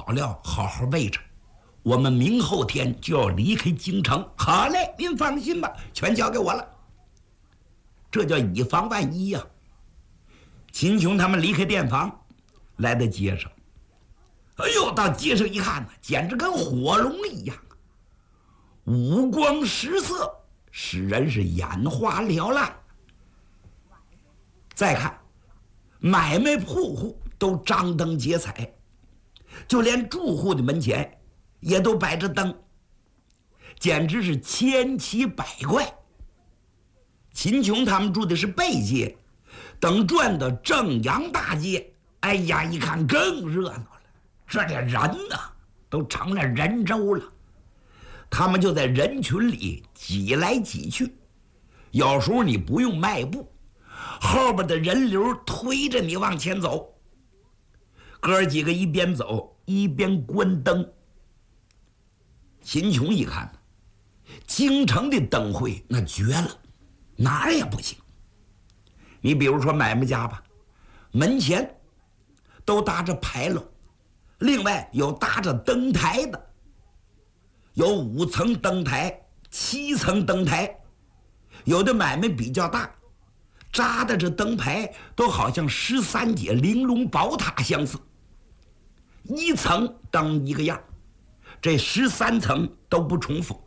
好了，好好备着。我们明后天就要离开京城。好嘞，您放心吧，全交给我了。这叫以防万一呀。秦琼他们离开店房，来到街上。哎呦，到街上一看呢，简直跟火龙一样，五光十色，使人是眼花缭乱。再看，买卖铺户都张灯结彩，就连住户的门前也都摆着灯，简直是千奇百怪。秦琼他们住的是背街，等转到正阳大街，哎呀，一看更热闹了，这点人呢都成了人州了。他们就在人群里挤来挤去，有时候你不用迈步，后边的人流推着你往前走。哥几个一边走一边关灯。秦琼一看，京城的灯会那绝了，哪儿也不行。你比如说买卖家吧，门前都搭着牌楼，另外有搭着灯台的，有5层灯台、7层灯台，有的买卖比较大，扎的这灯牌都好像13节玲珑宝塔相似。1层灯一个样，这13层都不重复。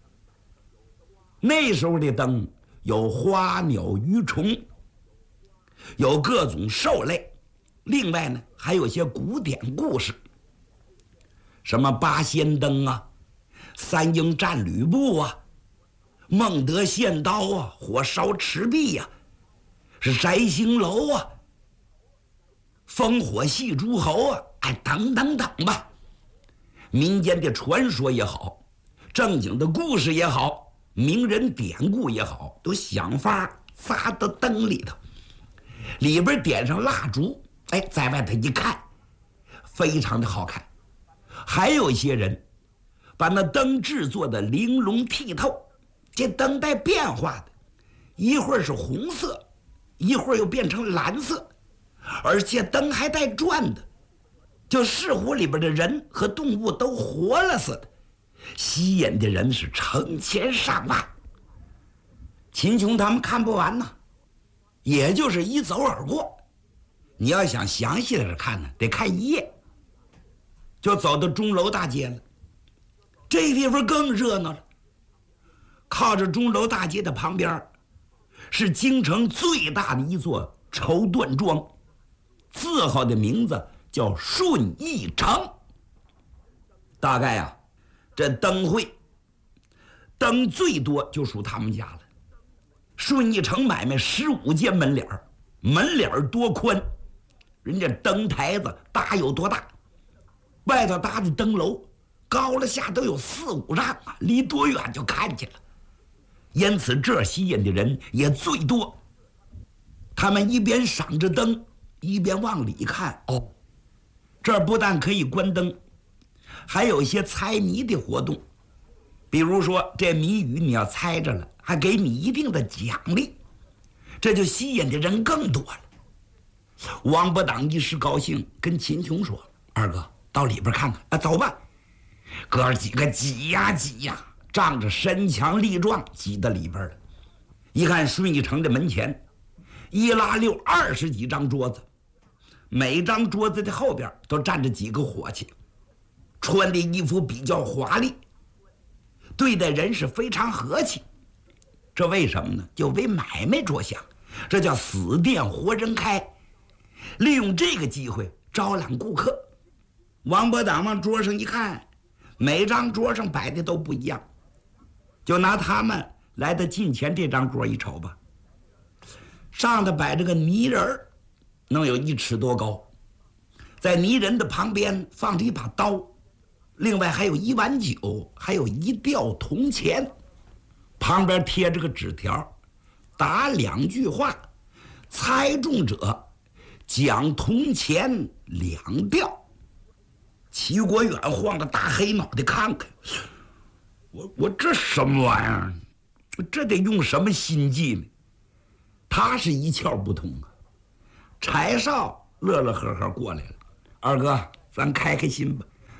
那时候的灯有花鸟鱼虫，有各种兽类，另外呢还有些古典故事，什么八仙灯啊、三英战吕布啊、孟德献刀啊、火烧赤壁呀、是摘星楼啊、烽火戏诸侯啊，哎，等等等吧。民间的传说也好，正经的故事也好，名人典故也好，都想法砸到灯里头，里边点上蜡烛，哎，在外头一看，非常的好看。还有一些人把那灯制作的玲珑剔透，这灯带变化的，一会儿是红色，一会儿又变成蓝色，而且灯还带转的，就似乎里边的人和动物都活了似的，吸引的人是成千上万。秦琼他们看不完呢，也就是一走而过。你要想详细的看呢，得看一夜。就走到钟楼大街了，这地方更热闹了。靠着钟楼大街的旁边是京城最大的一座绸缎庄，字号的名字叫顺义城。大概啊，这灯会灯最多就属他们家了。顺义城买卖15间门脸，门脸多宽，人家灯台子大有多大，外头搭的灯楼高了下都有4、5丈啊，离多远就看见了。因此这吸引的人也最多。他们一边赏着灯，一边往里看。哦，这儿不但可以关灯，还有一些猜谜的活动。比如说这谜语你要猜着了，还给你一定的奖励，这就吸引的人更多了。王八党一时高兴，跟秦琼说：“二哥，到里边看看啊，走吧。”哥几个挤呀挤呀，仗着身强力壮挤到里边了。一看顺义城的门前一拉溜20几张桌子，每张桌子的后边都站着几个伙计，穿的衣服比较华丽，对待人是非常和气。这为什么呢？就为买卖着想，这叫死店活人开，利用这个机会招揽顾客。王八党往桌上一看，每张桌上摆的都不一样。就拿他们来到近前这张桌一瞅吧，上头摆着个泥人，能有1尺多高，在泥人的旁边放着一把刀，另外还有1碗酒，还有1吊铜钱，旁边贴着个纸条，打2句话：猜中者奖铜钱2吊。齐国远晃着大黑脑袋看看，我这什么玩意儿？这得用什么心计呢？他是一窍不通啊。柴少乐乐呵呵过来了：“二哥，咱开开心吧，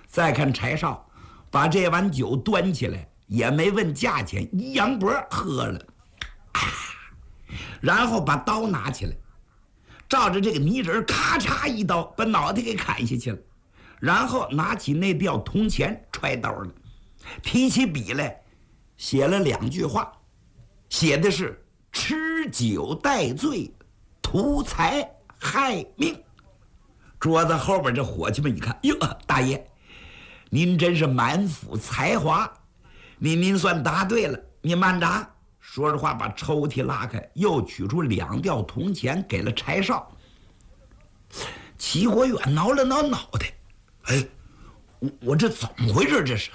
再看柴少，把这碗酒端起来，也没问价钱，一扬脖喝了，然后把刀拿起来，照着这个泥人咔嚓一刀把脑袋给砍下去了，然后拿起那吊铜钱揣兜了，提起笔来写了2句话，写的是吃酒戴罪，图财害命。桌子后边这伙计们一看，哟，大爷，您真是满腹才华，您算答对了。您慢着啊！说着话，把抽屉拉开，又取出2吊铜钱给了柴少。齐国远挠了挠脑袋，哎，我这怎么回事？这是，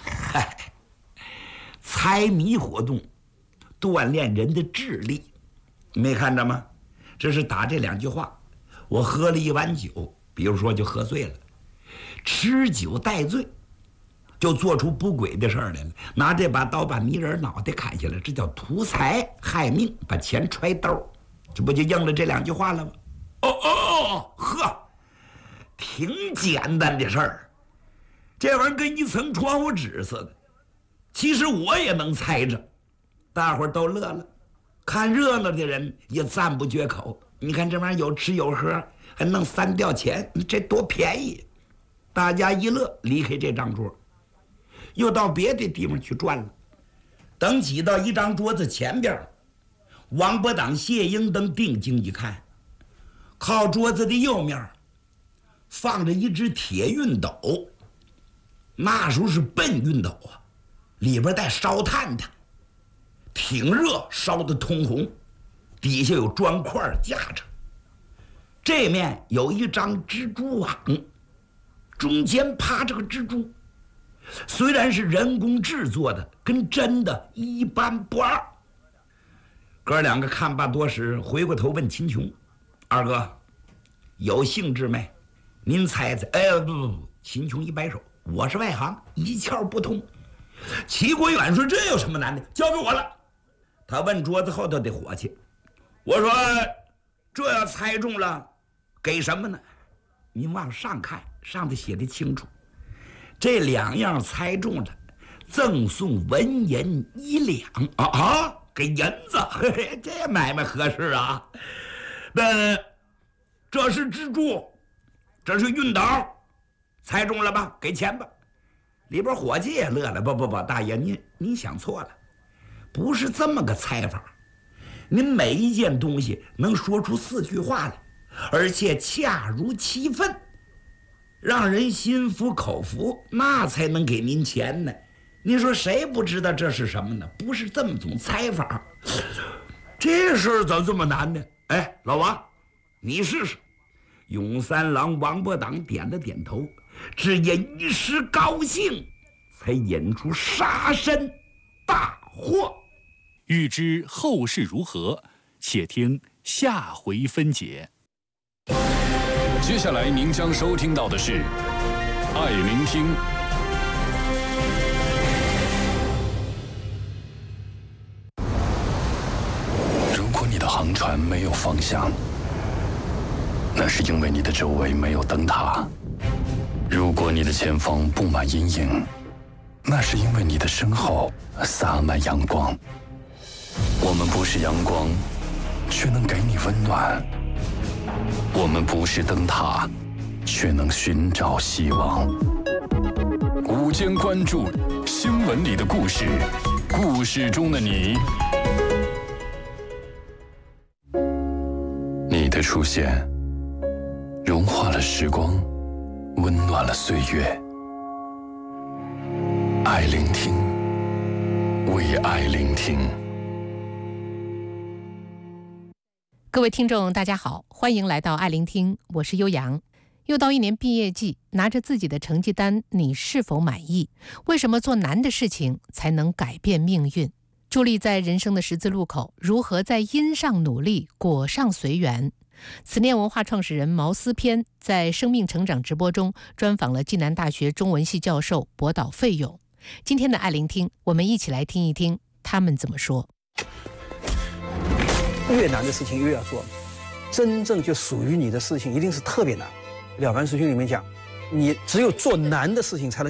猜谜活动，锻炼人的智力，没看着吗？这是打这2句话。我喝了1碗酒，比如说就喝醉了，吃酒戴罪，就做出不轨的事儿来了，拿这把刀把泥人脑袋砍下来，这叫图财害命，把钱揣兜，这不就应了这2句话了吗？呵，挺简单的事儿，这玩意儿跟一层窗户纸似的。其实我也能猜着，大伙儿都乐了，看热闹的人也赞不绝口。你看这玩意儿有吃有喝，还弄3吊钱，这多便宜！大家一乐，离开这张桌，又到别的地方去转了。等挤到一张桌子前边，王伯党、谢英等定睛一看，靠桌子的右面放着一只铁熨斗，那时候是笨熨斗啊，里边带烧炭的，挺热，烧得通红，底下有砖块架着，这面有一张蜘蛛网，中间趴着个蜘蛛，虽然是人工制作的，跟真的一般不二。哥2个看罢多时，回过头问秦琼：“二哥，有兴致没？您猜猜。”哎，不，秦琼一摆手：“我是外行，一窍不通。”齐国远说：“这有什么难的？交给我了。”他问桌子后头的伙计：“我说，这要猜中了，给什么呢？”您往上看，上头写的清楚，这2样猜中了，赠送文银1两给银子，这买卖合适啊。那这是蜘蛛，这是熨斗，猜中了吧？给钱吧。里边伙计也乐了，不，大爷，您想错了，不是这么个猜法。您每一件东西能说出4句话来，而且恰如其分，让人心服口服，那才能给您钱呢。您说谁不知道这是什么呢？不是这么种猜法。这事儿怎么这么难呢？哎，老王，你试试。永三郎王伯党点了点头，只因一时高兴，才引出杀身大祸。 欲知后事如何，且听下回分解。 接下来您将收听到的是《爱聆听》。如果你的航船没有方向，那是因为你的周围没有灯塔；如果你的前方布满阴影，那是因为你的身后洒满阳光。我们不是阳光，却能给你温暖；我们不是灯塔，却能寻找希望。午间关注新闻里的故事，故事中的你。你的出现融化了时光，温暖了岁月。爱聆听，为爱聆听。 各位听众大家好，欢迎来到爱聆听，我是悠扬。又到1年毕业季，拿着自己的成绩单，你是否满意？为什么做难的事情才能改变命运？伫立在人生的十字路口，如何在因上努力，果上随缘？慈念文化创始人毛思偏在生命成长直播中专访了暨南大学中文系教授博导费勇。今天的爱聆听，我们一起来听一听他们怎么说。 越难的事情越要做，真正就属于你的事情一定是特别难。《了凡四训》里面讲，你只有做难的事情才能